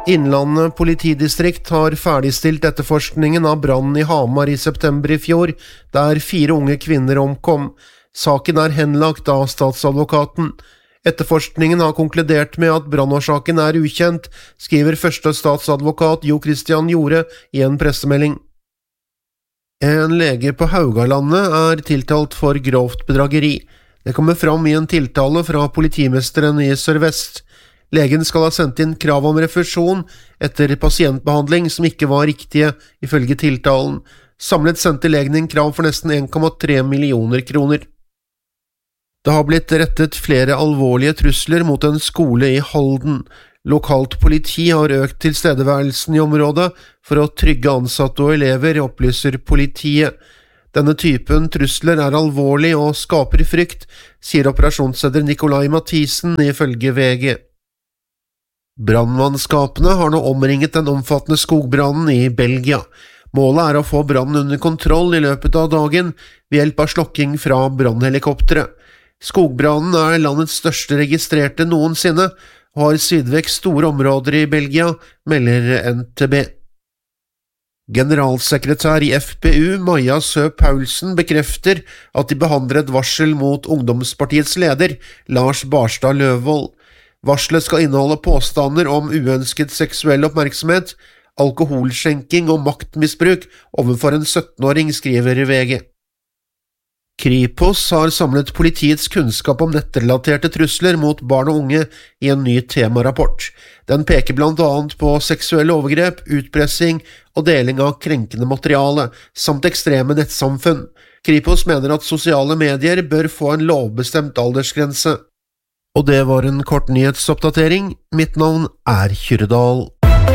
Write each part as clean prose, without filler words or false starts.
Innlandet politidistrikt har ferdigstilt etterforskningen av brannen i Hamar i september i fjor, der 4 unge kvinner omkom. Saken er henlagt av statsadvokaten. Etterforskningen har konkludert med at brannårsaken er ukjent, skriver første statsadvokat Jo Christian Jorde i en pressemelding. En lege på Haugalandet er tiltalt for grovt bedrageri. Det kommer fram i en tiltale fra politimesteren i Sør-Vest. Legen skal ha sendt inn krav om refusjon etter pasientbehandling som ikke var riktige, ifølge tiltalen. Samlet sendte legen inn krav for nesten 1,3 millioner kroner. Det har blitt rettet flere alvorlige trusler mot en skole i Halden. Lokalt politi har økt tilstedeværelsen i området for å trygge ansatte og elever, opplyser politiet. Denne typen trusler er alvorlig og skaper frykt, sier operasjonsleder Nikolai Mathisen ifølge VG. Brannmannskapene har nå omringet den omfattende skogbrannen i Belgia. Målet er å få brannen under kontroll i løpet av dagen ved hjelp av slokking fra brannhelikoptre. Skogbrannen er landets største registrerte noensinne, og har sydvekk store områder i Belgia, melder NTB. Generalsekretær i FPU, Maja Sø Paulsen, bekrefter at de behandler et varsel mot Ungdomspartiets leder, Lars Barstad Løvvold. Varselet skal inneholde påstander om uønsket seksuell oppmerksomhet, alkoholskjenking og maktmisbruk overfor en 17-åring, skriver VG. Kripos har samlet politiets kunnskap om nettrelaterte trusler mot barn og unge i en ny temarapport. Den peker blant annet på seksuelle overgrep, utpressing og deling av krenkende materiale, samt ekstreme nettsamfunn. Kripos mener at sosiale medier bør få en lovbestemt aldersgrense. Og det var en kort nyhetsoppdatering. Mitt navn er Kyrdal.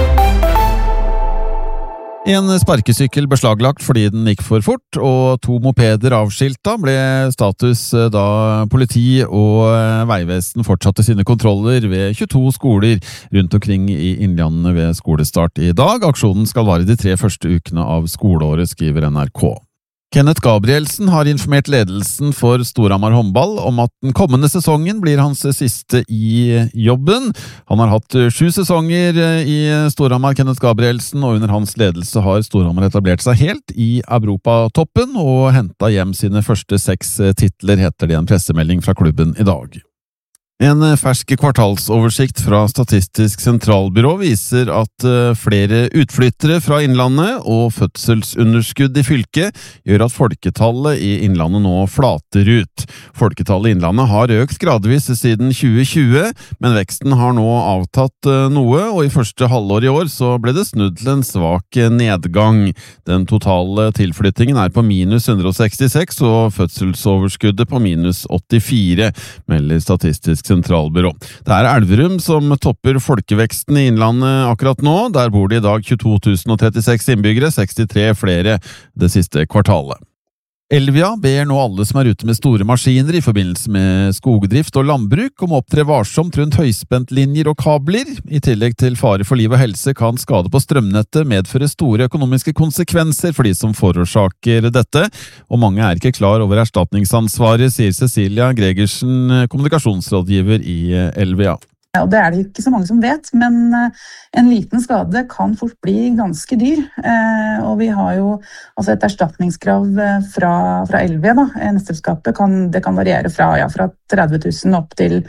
En sparkesykkel beslaglagt fordi den gikk for fort, og 2 mopeder avskilta ble status da politi og veivesen fortsatte sine kontroller ved 22 skoler rundt omkring i Innlandet ved skolestart i dag. Aksjonen skal vare de 3 første ukene av skoleåret, skriver NRK. Kenneth Gabrielsen har informert ledelsen for Storhamar håndball om at den kommende sesongen blir hans siste i jobben. Han har hatt 7 sesonger i Storhamar, Kenneth Gabrielsen, og under hans ledelse har Storhamar etablert seg helt i Europatoppen og hentet hjem sine første 6 titler, heter det i en pressemelding fra klubben i dag. En fersk kvartalsoversikt fra Statistisk sentralbyrå viser at flere utflyttere fra Innlandet og fødselsunderskudd i fylket gjør at folketallet i Innlandet nå flater ut. Folketallet i Innlandet har økt gradvis siden 2020, men veksten har nå avtatt noe, og i første halvår i år så ble det snudd til en svak nedgang. Den totale tilflyttingen er på minus 166, og fødselsoverskuddet på minus 84, melder Statistisk sentralbyrå. Det er Elverum som topper folkeveksten i Innlandet akkurat nå. Der bor det i dag 22 036 innbyggere, 63 flere det siste kvartalet. Elvia ber nå alle som er ute med store maskiner i forbindelse med skogdrift og landbruk om å opptre varsomt rundt høyspentlinjer og kabler. I tillegg til fare for liv og helse kan skade på strømnettet medføre store økonomiske konsekvenser for de som forårsaker dette, og mange er ikke klar over erstatningsansvaret, sier Cecilia Gregersen, kommunikasjonsrådgiver i Elvia. Og det er det ikke så mange som vet, men en liten skade kan fort bli ganske dyr. Og vi har jo altså et erstatningskrav fra Elvia, nettselskapet, det kan variere fra 30 000 opp til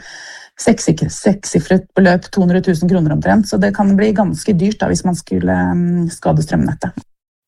sekssifret beløp, 200 000 kroner omtrent. Så det kan bli ganske dyrt hvis man skulle skade strømnettet.